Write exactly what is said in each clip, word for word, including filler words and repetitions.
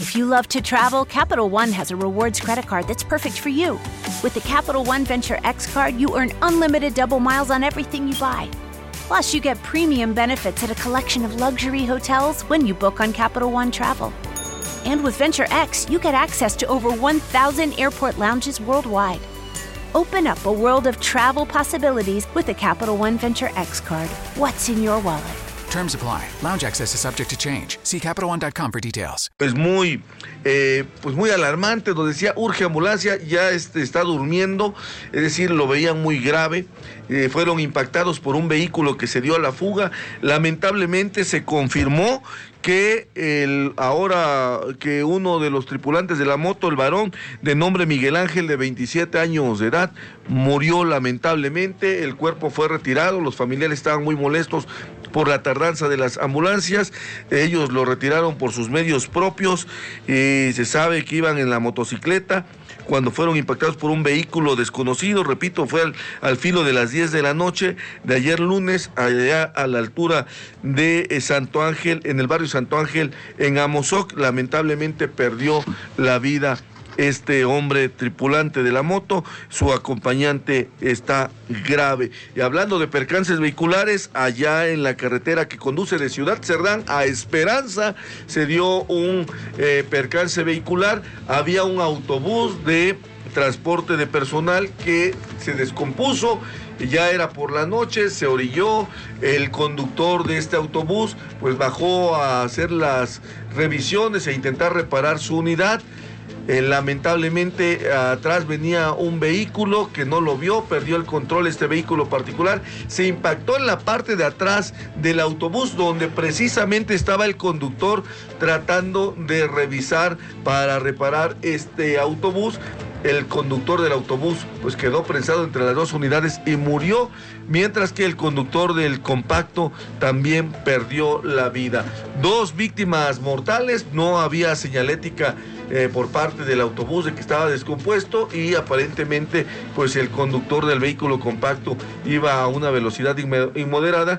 If you love to travel, Capital One has a rewards credit card that's perfect for you. With the Capital One Venture X card, you earn unlimited double miles on everything you buy. Plus, you get premium benefits at a collection of luxury hotels when you book on Capital One Travel. And with Venture X, you get access to over one thousand airport lounges worldwide. Open up a world of travel possibilities with the Capital One Venture X card. What's in your wallet? Terms apply. Lounge access is subject to change. See Capital One dot com for details. Pues muy, eh, pues muy alarmante, donde decía urge ambulancia, ya este, está durmiendo, es decir, lo veían muy grave. Eh, fueron impactados por un vehículo que se dio a la fuga. Lamentablemente se confirmó que el ahora que uno de los tripulantes de la moto, el varón de nombre Miguel Ángel, de veintisiete años de edad, murió lamentablemente. El cuerpo fue retirado, los familiares estaban muy molestos por la tardanza de las ambulancias. Ellos lo retiraron por sus medios propios y se sabe que iban en la motocicleta cuando fueron impactados por un vehículo desconocido. Repito, fue al, al filo de las diez de la noche de ayer lunes, allá a la altura de eh, Santo Ángel, en el barrio Santo Ángel, en Amozoc. Lamentablemente perdió la vida este hombre tripulante de la moto. Su acompañante está grave. Y hablando de percances vehiculares, allá en la carretera que conduce de Ciudad Cerdán a Esperanza se dio un eh, percance vehicular. Había un autobús de transporte de personal que se descompuso. Ya era por la noche, se orilló. El conductor de este autobús pues bajó a hacer las revisiones e intentar reparar su unidad. Eh, lamentablemente atrás venía un vehículo que no lo vio, perdió el control este vehículo particular, se impactó en la parte de atrás del autobús donde precisamente estaba el conductor tratando de revisar para reparar este autobús. El conductor del autobús pues quedó prensado entre las dos unidades y murió, mientras que el conductor del compacto también perdió la vida. Dos víctimas mortales, no había señalética eh, por parte del autobús de que estaba descompuesto y aparentemente pues el conductor del vehículo compacto iba a una velocidad inmoderada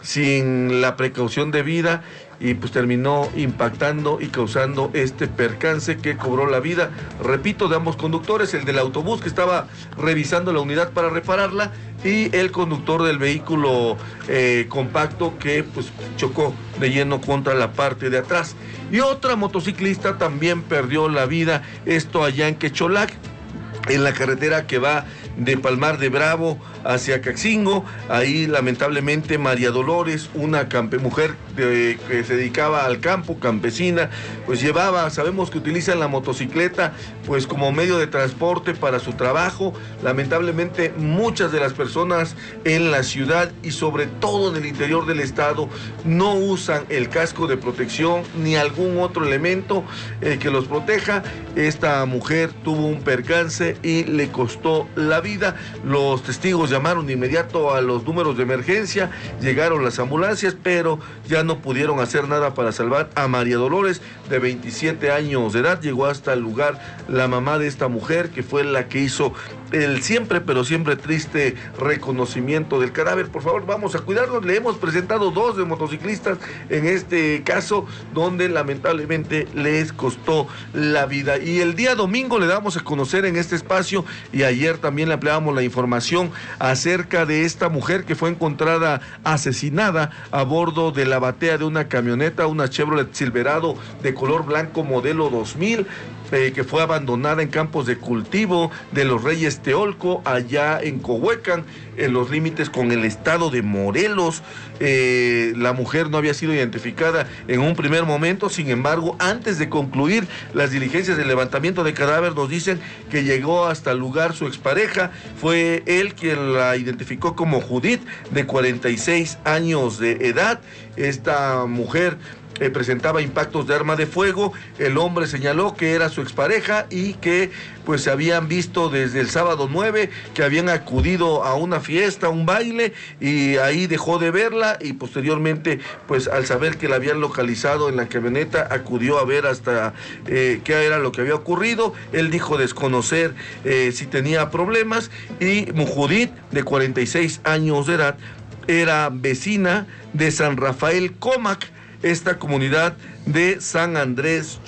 sin la precaución debida y pues terminó impactando y causando este percance que cobró la vida, repito, de ambos conductores, el del autobús que estaba revisando la unidad para repararla y el conductor del vehículo eh, compacto que pues chocó de lleno contra la parte de atrás. Y otra motociclista también perdió la vida, esto allá en Quecholac, en la carretera que va de Palmar de Bravo hacia Caxingo. Ahí lamentablemente María Dolores, una campe mujer de, que se dedicaba al campo, campesina, pues llevaba, sabemos que utilizan la motocicleta pues como medio de transporte para su trabajo. Lamentablemente muchas de las personas en la ciudad y sobre todo en el interior del estado no usan el casco de protección ni algún otro elemento eh, que los proteja. Esta mujer tuvo un percance y le costó la vida. Los testigos llamaron de inmediato a los números de emergencia, llegaron las ambulancias, pero ya no pudieron hacer nada para salvar a María Dolores, de veintisiete años de edad. Llegó hasta el lugar la mamá de esta mujer, que fue la que hizo el siempre, pero siempre triste reconocimiento del cadáver. Por favor, vamos a cuidarnos. Le hemos presentado dos de motociclistas en este caso, donde lamentablemente les costó la vida. Y el día domingo le damos a conocer en este espacio, y ayer también le ampliábamos la información acerca de esta mujer que fue encontrada asesinada a bordo de la batea de una camioneta, una Chevrolet Silverado de color blanco modelo dos mil, eh, que fue abandonada en campos de cultivo de los Reyes Teolco, allá en Cohuecan, en los límites con el estado de Morelos. Eh, la mujer no había sido identificada en un primer momento, sin embargo, antes de concluir las diligencias de levantamiento de cadáver, nos dicen que llegó hasta el lugar su expareja. Fue él quien la identificó como Judith, de cuarenta y seis años de edad. Esta mujer Eh, presentaba impactos de arma de fuego. El hombre señaló que era su expareja y que pues se habían visto desde el sábado nueve, que habían acudido a una fiesta, un baile, y ahí dejó de verla, y posteriormente pues al saber que la habían localizado en la camioneta, acudió a ver hasta eh, qué era lo que había ocurrido. Él dijo desconocer eh, si tenía problemas, y Judith, de cuarenta y seis años de edad, era vecina de San Rafael Comac, esta comunidad de San Andrés